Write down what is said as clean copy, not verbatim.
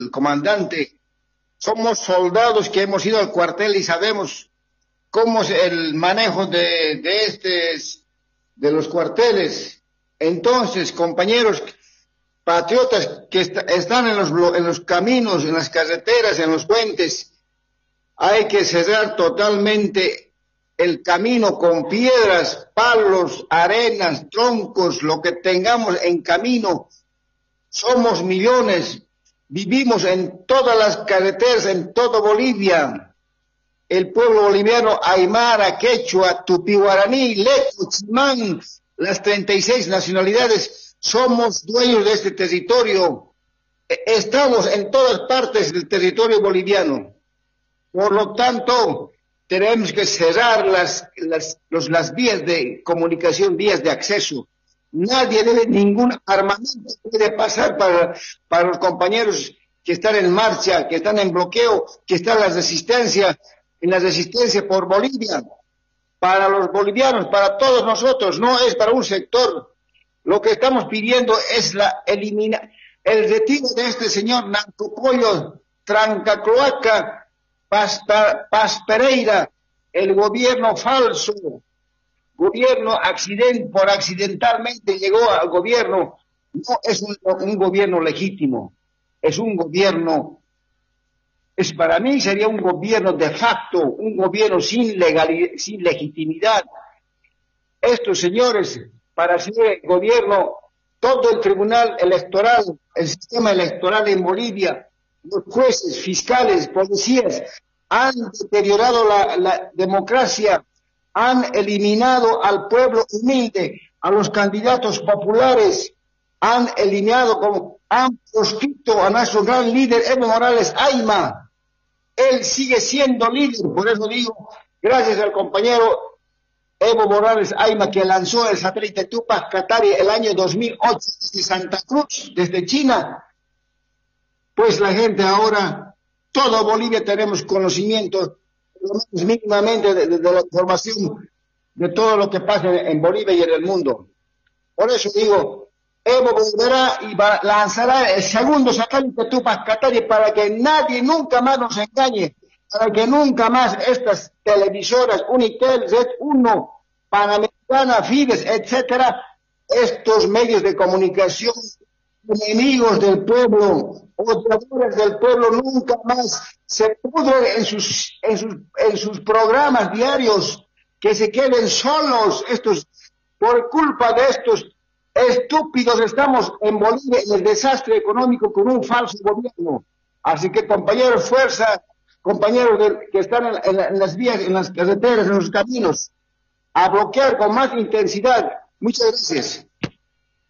el comandante. Somos soldados que hemos ido al cuartel y sabemos cómo es el manejo de los cuarteles. Entonces, compañeros patriotas que están en los caminos, en las carreteras, en los puentes, hay que cerrar totalmente el camino con piedras, palos, arenas, troncos, lo que tengamos en camino. Somos millones, vivimos en todas las carreteras, en toda Bolivia. El pueblo boliviano, aymara, quechua, tupi guaraní, leco, chimán, las 36 nacionalidades, somos dueños de este territorio. Estamos en todas partes del territorio boliviano. Por lo tanto, tenemos que cerrar las vías de comunicación, vías de acceso. Nadie debe, ningún armamento puede pasar para los compañeros que están en marcha, que están en bloqueo, que están en la resistencia por Bolivia. Para los bolivianos, para todos nosotros, no es para un sector. Lo que estamos pidiendo es el retiro de este señor narcopollo, Trancacloaca, Paz Pereira, el gobierno falso, gobierno por accidentalmente llegó al gobierno, no es un gobierno legítimo, es un gobierno, para mí sería un gobierno de facto, un gobierno sin legitimidad. Estos señores, para ser el gobierno, todo el tribunal electoral, el sistema electoral en Bolivia, los jueces, fiscales, policías, han deteriorado la democracia, han eliminado al pueblo humilde, a los candidatos populares, han proscrito a nuestro gran líder Evo Morales Ayma. Él sigue siendo líder, por eso digo, gracias al compañero Evo Morales Ayma, que lanzó el satélite Tupac Katari el año 2008 desde Santa Cruz, desde China, pues la gente ahora, toda Bolivia tenemos conocimiento, mínimamente de la información de todo lo que pasa en Bolivia y en el mundo. Por eso digo, Evo volverá y lanzará el segundo satélite Tupac Katari para que nadie nunca más nos engañe, para que nunca más estas televisoras, Unitel, Red 1, Panamericana, Fides, etcétera, estos medios de comunicación enemigos del pueblo, odiadores del pueblo, nunca más se pudren en sus programas diarios, que se queden solos por culpa de estos estúpidos. Estamos en Bolivia en el desastre económico con un falso gobierno. Así que, compañeros, fuerza, compañeros que están en las vías, en las carreteras, en los caminos, a bloquear con más intensidad. Muchas gracias.